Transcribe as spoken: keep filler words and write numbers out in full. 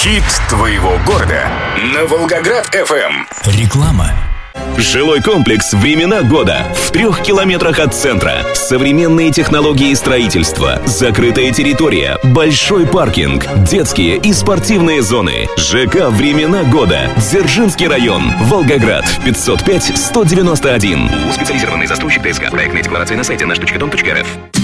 Хит твоего города на Волгоград-эф эм. Реклама. Жилой комплекс «Времена года» в трех километрах от центра. Современные технологии строительства, закрытая территория, большой паркинг, детские и спортивные зоны. ЖК «Времена года», Дзержинский район, Волгоград, пятьсот пять сто девяносто один. Специализированный застройщик ТСК. Проектная декларация на сайте наш точка дом точка эр эф.